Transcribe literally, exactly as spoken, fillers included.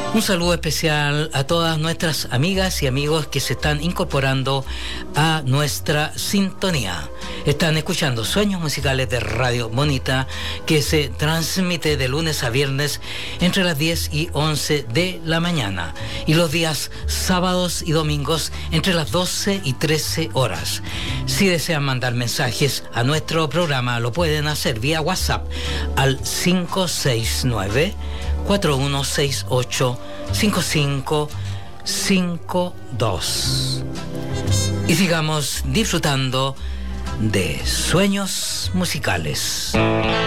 Un saludo especial a todas nuestras amigas y amigos que se están incorporando a nuestra sintonía. Están escuchando Sueños Musicales de Radio Bonita, que se transmite de lunes a viernes entre las diez y once de la mañana y los días sábados y domingos entre las doce y trece horas. Si desean mandar mensajes a nuestro programa, lo pueden hacer vía WhatsApp al cinco seis nueve, cuatro uno seis ocho, cinco cinco cinco dos. Y sigamos disfrutando de Sueños Musicales.